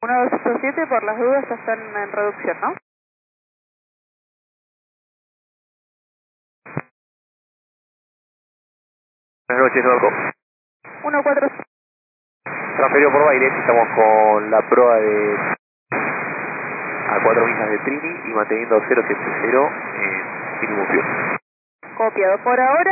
1287, por las dudas ya están en reducción, ¿no? Buenas noches, Norco. 14. Transferido por Baile, estamos con la proa de a 4 millas de Trini y manteniendo 070 en Minimum Fuel. Copiado por ahora.